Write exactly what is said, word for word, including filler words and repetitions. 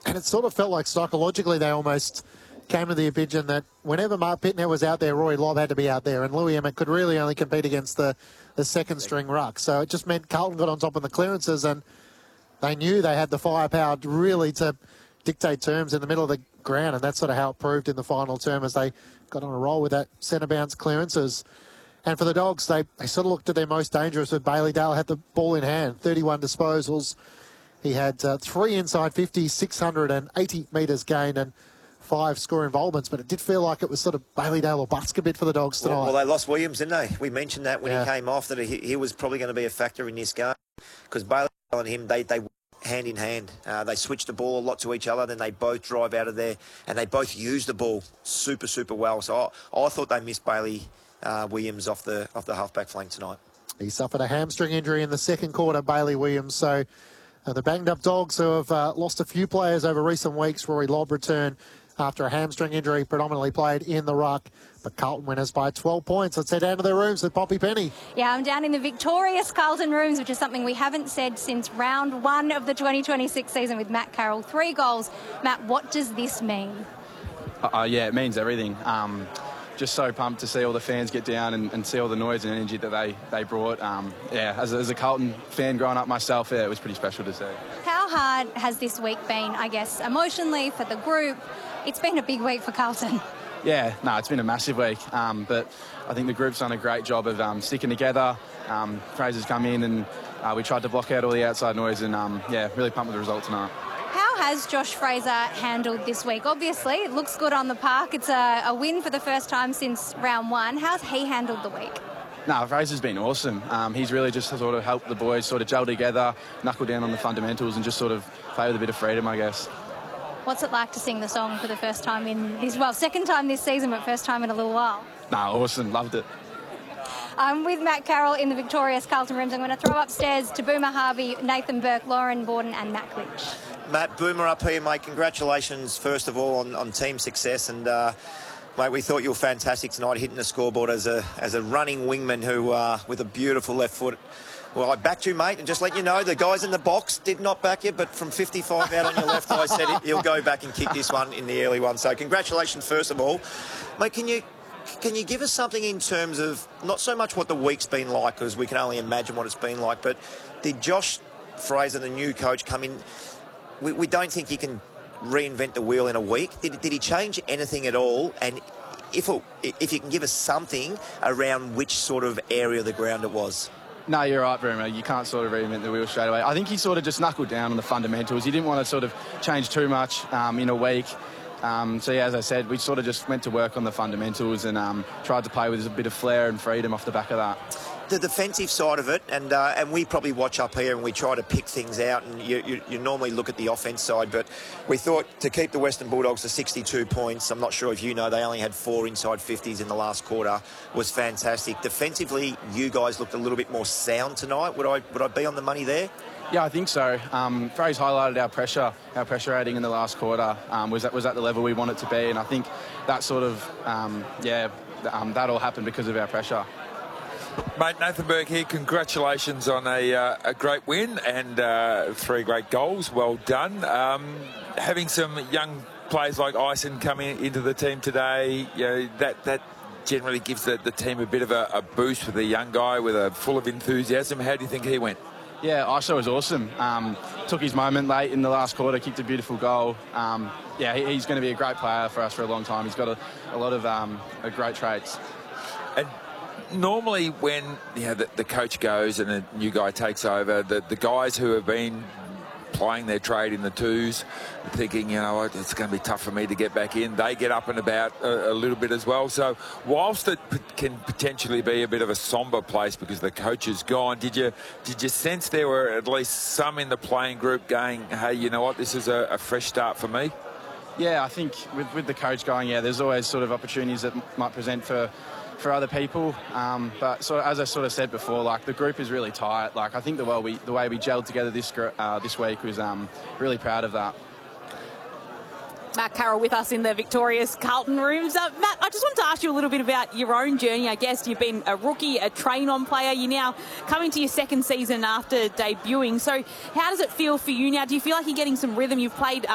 And it sort of felt like psychologically they almost came to the opinion that whenever Mark Pittner was out there, Rory Lobb had to be out there, and Louis Emmett could really only compete against the, the second-string ruck. So it just meant Carlton got on top of the clearances, and they knew they had the firepower really to dictate terms in the middle of the ground, and that's sort of how it proved in the final term as they got on a roll with that centre bounce clearances. And for the Dogs, they, they sort of looked at their most dangerous with Bailey Dale had the ball in hand, thirty-one disposals. He had uh, three inside fifty, six hundred eighty metres gained, and five score involvements, but it did feel like it was sort of Bailey Dale or Busk a bit for the Dogs tonight. Well, well, they lost Williams, didn't they? We mentioned that when yeah. he came off, that he, he was probably going to be a factor in this game, because Bailey Dale and him, they, they hand in hand. Uh, they switch the ball a lot to each other, then they both drive out of there, and they both use the ball super, super well. So I, I thought they missed Bailey uh, Williams off the off the halfback flank tonight. He suffered a hamstring injury in the second quarter, Bailey Williams. So uh, the banged-up Dogs, who have uh, lost a few players over recent weeks, Rory Lobb returned after a hamstring injury, predominantly played in the ruck. But Carlton winners by twelve points. Let's head down to their rooms with Poppy Penny. Yeah, I'm down in the victorious Carlton rooms, which is something we haven't said since round one of the twenty twenty-six season with Matt Carroll. Three goals. Matt, what does this mean? Uh, yeah, it means everything. Um, just so pumped to see all the fans get down and, and see all the noise and energy that they, they brought. Um, yeah, as a, as a Carlton fan growing up myself, yeah, it was pretty special to see. How hard has this week been, I guess, emotionally for the group? It's been a big week for Carlton. Yeah, no, it's been a massive week, um, but I think the group's done a great job of um, sticking together. Um, Fraser's come in and uh, we tried to block out all the outside noise and, um, yeah, really pumped with the result tonight. How has Josh Fraser handled this week? Obviously, it looks good on the park. It's a, a win for the first time since round one. How's he handled the week? No, Fraser's been awesome. Um, he's really just sort of helped the boys sort of gel together, knuckle down on the fundamentals and just sort of play with a bit of freedom, I guess. What's it like to sing the song for the first time in this, well, second time this season, but first time in a little while? Nah, awesome. Loved it. I'm with Matt Carroll in the victorious Carlton rooms. I'm going to throw upstairs to Boomer Harvey, Nathan Burke, Lauren Borden and Matt Clinch. Matt, Boomer up here, mate. Congratulations, first of all, on, on team success. And, uh, mate, we thought you were fantastic tonight, hitting the scoreboard as a as a running wingman who, uh, with a beautiful left foot. Well, I backed you, mate, and just let you know, the guys in the box did not back you, but from fifty-five out on your left, I said he'll go back and kick this one in the early one. So congratulations, first of all. Mate, can you can you give us something in terms of not so much what the week's been like, because we can only imagine what it's been like, but did Josh Fraser, the new coach, come in? We, we don't think he can reinvent the wheel in a week. Did, did he change anything at all? And if, it, if you can give us something around which sort of area of the ground it was. No, you're right, Bruno. You can't sort of reinvent the wheel straight away. I think he sort of just knuckled down on the fundamentals. He didn't want to sort of change too much um, in a week. Um, so, yeah, as I said, we sort of just went to work on the fundamentals and um, tried to play with a bit of flair and freedom off the back of that. The defensive side of it, and uh, and we probably watch up here and we try to pick things out, and you, you, you normally look at the offence side, but we thought to keep the Western Bulldogs to sixty-two points, I'm not sure if you know, they only had four inside fifties in the last quarter, was fantastic. Defensively, you guys looked a little bit more sound tonight. Would I would I be on the money there? Yeah, I think so. Um, Fraser highlighted our pressure, our pressure rating in the last quarter um, was, at, was at the level we want it to be, and I think that sort of, um, yeah, um, that all happened because of our pressure. Mate, Nathan Burke here. Congratulations on a, uh, a great win and uh, three great goals. Well done. Um, having some young players like Ison coming into the team today, you know, that that generally gives the, the team a bit of a, a boost with a young guy with a full of enthusiasm. How do you think he went? Yeah, Isa was awesome. Um, took his moment late in the last quarter, kicked a beautiful goal. Um, yeah, he, he's going to be a great player for us for a long time. He's got a, a lot of um, great traits. And normally when you know, the, the coach goes and a new guy takes over, the, the guys who have been playing their trade in the twos, thinking, you know, it's going to be tough for me to get back in, they get up and about a, a little bit as well. So whilst it p- can potentially be a bit of a sombre place because the coach is gone, did you did you sense there were at least some in the playing group going, hey, you know what, this is a, a fresh start for me? Yeah, I think with, with the coach going, yeah, there's always sort of opportunities that m- might present for for other people, um, but sort of, as I sort of said before, like the group is really tight. Like I think the way we the way we gelled together this uh, this week was um, really proud of that. Matt Carroll with us in the victorious Carlton rooms. Uh, Matt, I just wanted to ask you a little bit about your own journey. I guess you've been a rookie, a train-on player. You're now coming to your second season after debuting. So how does it feel for you now? Do you feel like you're getting some rhythm? You've played